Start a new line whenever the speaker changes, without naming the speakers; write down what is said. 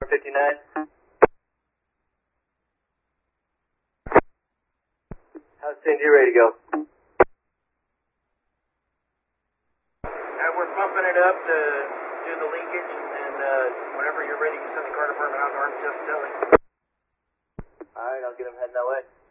59. How's CNG ready to go?
We're pumping it up to do the leakage, and whenever you're ready, you send the car department out to Army Justice Deli.
Alright, I'll get them heading that way.